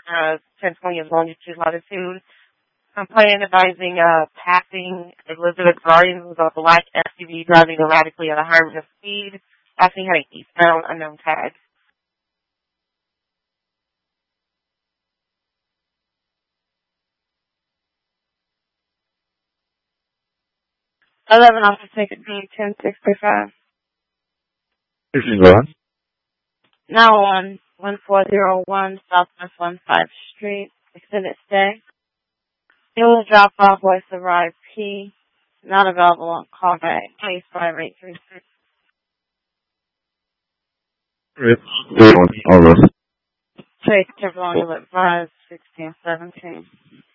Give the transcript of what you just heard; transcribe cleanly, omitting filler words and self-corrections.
1020 of longitude, latitude. Complaint advising passing Elizabeth Gardens with a black SUV driving erratically at a high rate of speed. Passing heading eastbound, unknown tag. 11 officer ticket B 10635. Go on. Now on 1401 Southwest 15 Street, extended stay. Fuel drop off was arrived P. Not available on callback. Case 5836. All right. Trace Chevron, advised 1617.